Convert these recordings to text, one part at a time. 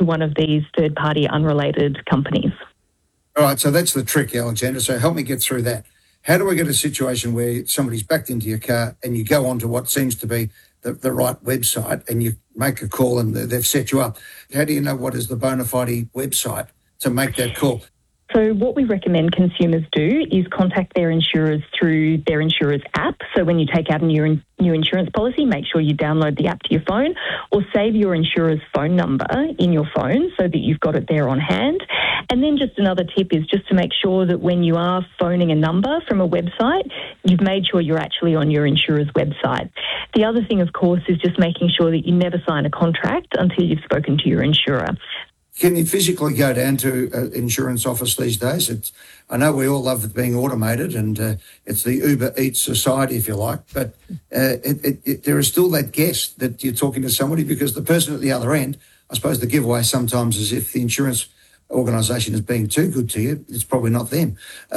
to one of these third-party unrelated companies. All right, so that's the trick, Alexandra. So help me get through that. How do I get a situation where somebody's backed into your car and you go onto what seems to be the right website and you make a call and they've set you up? How do you know what is the bona fide website to make that call? So what we recommend consumers do is contact their insurers through their insurer's app. So when you take out a new insurance policy, make sure you download the app to your phone or save your insurer's phone number in your phone so that you've got it there on hand. And then just another tip is just to make sure that when you are phoning a number from a website, you've made sure you're actually on your insurer's website. The other thing, of course, is just making sure that you never sign a contract until you've spoken to your insurer. Can you physically go down to an insurance office these days? I know we all love it being automated and it's the Uber Eats society, if you like, but there is still that guess that you're talking to somebody because the person at the other end, I suppose the giveaway sometimes is if the insurance organisation is being too good to you, it's probably not them.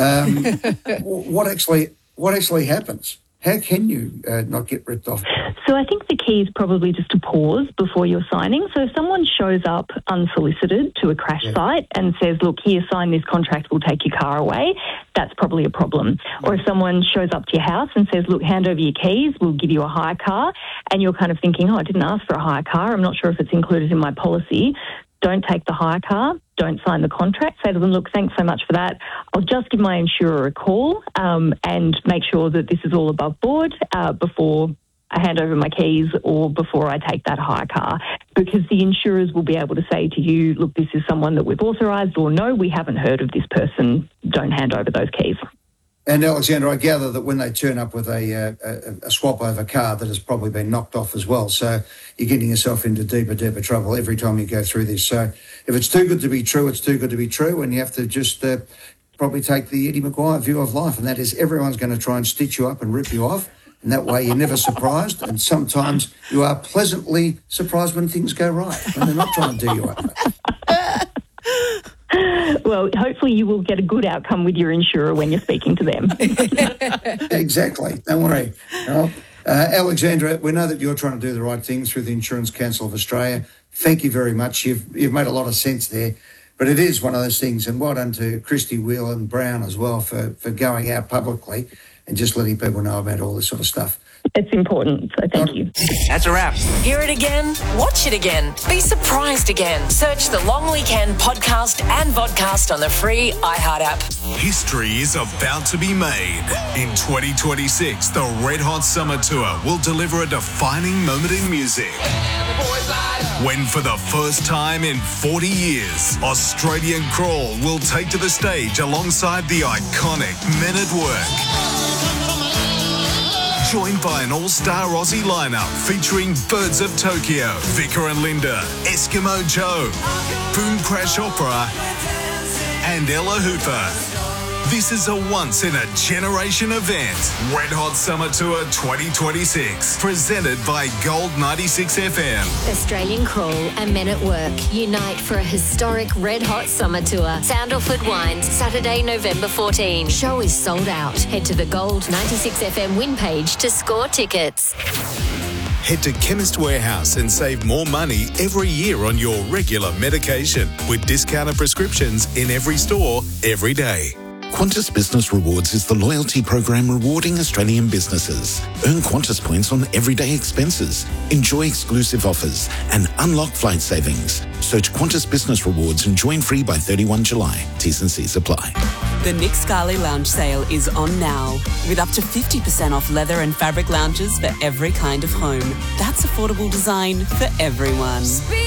What actually happens? How can you not get ripped off? So I think the key is probably just to pause before you're signing. So if someone shows up unsolicited to a crash site and says, look, here, sign this contract, we'll take your car away, that's probably a problem. Or if someone shows up to your house and says, look, hand over your keys, we'll give you a hire car, and you're kind of thinking, I didn't ask for a hire car, I'm not sure if it's included in my policy, don't take the hire car, don't sign the contract, say to them, look, thanks so much for that. I'll just give my insurer a call and make sure that this is all above board before I hand over my keys or before I take that hire car, because the insurers will be able to say to you, look, this is someone that we've authorised, or no, we haven't heard of this person, don't hand over those keys. And Alexandra, I gather that when they turn up with a swap-over car that has probably been knocked off as well, so you're getting yourself into deeper trouble every time you go through this. So if it's too good to be true, it's too good to be true, and you have to just probably take the Eddie McGuire view of life, and that is everyone's going to try and stitch you up and rip you off, and that way you're never surprised, and sometimes you are pleasantly surprised when things go right, when they're not trying to do you up. Well, hopefully you will get a good outcome with your insurer when you're speaking to them. Exactly. Don't worry. Well, Alexandra, we know that you're trying to do the right thing through the Insurance Council of Australia. Thank you very much. You've made a lot of sense there. But it is one of those things, and well done to Christy Whelan-Brown as well for going out publicly and just letting people know about all this sort of stuff. It's important, so thank you. That's a wrap. Hear it again, watch it again, be surprised again. Search the Long Weekend podcast and vodcast on the free iHeart app. History is about to be made. In 2026, the Red Hot Summer Tour will deliver a defining moment in music. When for the first time in 40 years, Australian Crawl will take to the stage alongside the iconic Men at Work. Joined by an all-star Aussie lineup featuring Birds of Tokyo, Vicar and Linda, Eskimo Joe, Boom Crash Opera, and Ella Hooper. This is a once-in-a-generation event. Red Hot Summer Tour 2026, presented by Gold 96 FM. Australian Crawl and Men at Work unite for a historic Red Hot Summer Tour. Sandalford Wines, Saturday, November 14. Show is sold out. Head to the Gold 96 FM win page to score tickets. Head to Chemist Warehouse and save more money every year on your regular medication with discounted prescriptions in every store, every day. Qantas Business Rewards is the loyalty program rewarding Australian businesses. Earn Qantas points on everyday expenses, enjoy exclusive offers, and unlock flight savings. Search Qantas Business Rewards and join free by 31 July. T's and C's apply. The Nick Scali Lounge sale is on now, with up to 50% off leather and fabric lounges for every kind of home. That's affordable design for everyone.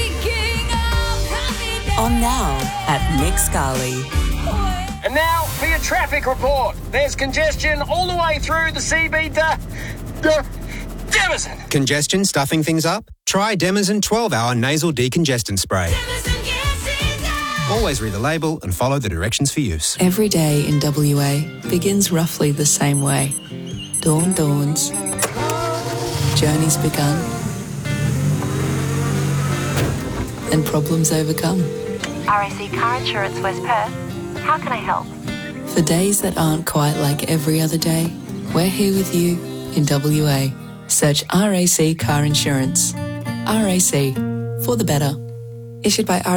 On now at Nick Scali. And now for your traffic report. There's congestion all the way through the CB to Demison. Congestion stuffing things up? Try Demison 12-hour nasal decongestant spray. Always read the label and follow the directions for use. Every day in WA begins roughly the same way. Dawn dawns. Journey's begun. And problems overcome. RAC Car Insurance West Perth. How can I help? For days that aren't quite like every other day, we're here with you in WA. Search RAC Car Insurance. RAC, for the better. Issued by